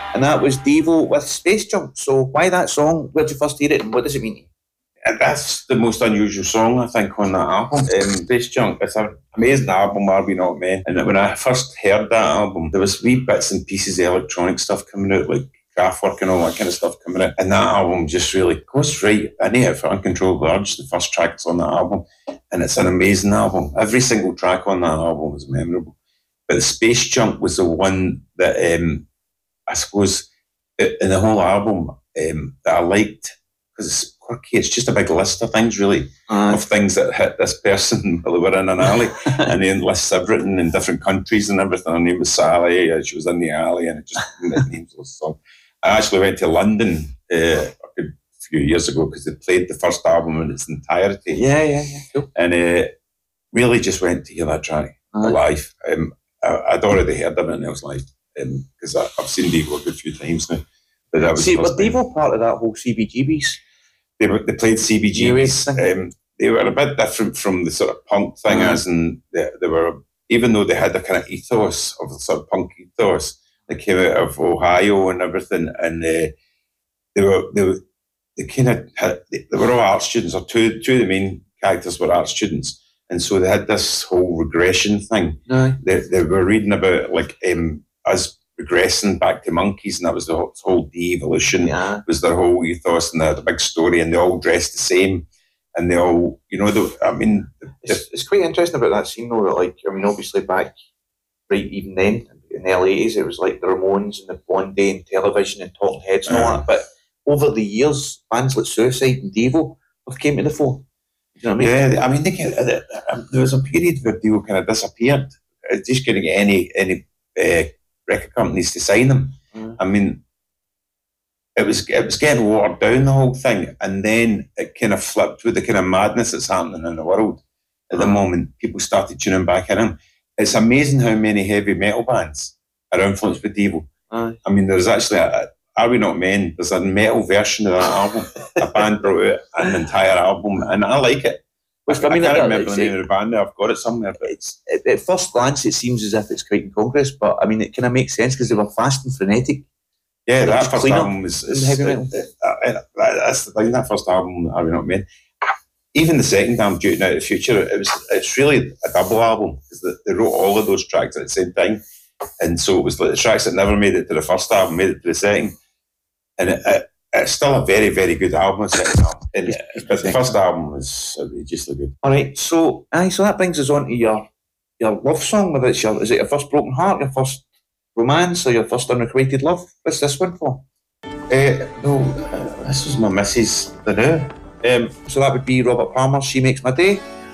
and that was Devo with Space Junk. So why that song? Where'd you first hear it, and what does it mean to you? And that's the most unusual song, I think, on that album. Space Junk, it's an amazing album, Are We Not Men? And when I first heard that album, there was wee bits and pieces of electronic stuff coming out, like Kraftwerk and all that kind of stuff coming out. And that album just really goes right in it for Uncontrollable Urge, the first track that's on that album. And it's an amazing album. Every single track on that album was memorable. But the Space Junk was the one that, I suppose, in the whole album, that I liked, because it's quirky. It's just a big list of things, really, of things that hit this person while they were in an alley. And then lists I've written in different countries and everything. Her name was Sally. She was in the alley, and it just names those songs. I actually went to London a few years ago because they played the first album in its entirety. Yeah. Cool. And really just went to hear that track live. I'd already heard everything else live because I've seen Devo a good few times now. But that was Devo part of that whole CBGBs? They played CBGBs. They were a bit different from the sort of punk thing, as in they were, even though they had a kind of ethos of the sort of punk ethos. They came out of Ohio and everything, and they were all art students, or two of the main characters were art students, and so they had this whole regression thing. They were reading about like us regressing back to monkeys, and that was the whole de-evolution was their whole ethos, and they had a big story, and they all dressed the same, and they all, it's quite interesting about that scene though, that like, obviously back right even then, in the early 80s, it was like the Ramones and the Blondie and Television and Talking Heads and all that. But over the years, bands like Suicide and Devo have came to the fore. You know what I mean? Yeah, there was a period where Devo kind of disappeared. Just couldn't get any record companies to sign them. I mean, it was getting watered down, the whole thing, and then it kind of flipped with the kind of madness that's happening in the world at the moment. People started tuning back in. It's amazing how many heavy metal bands are influenced by Devo. I mean, there's actually Are We Not Men? There's a metal version of that album. A band brought out an entire album, and I like it. I can't remember the name of the band now. I've got it somewhere. But at first glance, it seems as if it's quite incongruous, but I mean, it kind of makes sense because they were fast and frenetic. Yeah, that first album was heavy metal. That's the thing. That first album, Are We Not Men? Even the second album, Due Now to the Future, it's really a double album because they wrote all of those tracks at the same time, and so it was like the tracks that never made it to the first album made it to the second, and it's still a very, very good album. But the first album was outrageously good. All right, so that brings us on to your love song. Whether is it your first broken heart, your first romance, or your first unrequited love? What's this one for? No, this was my missus. So that would be Robert Palmer's She Makes My Day.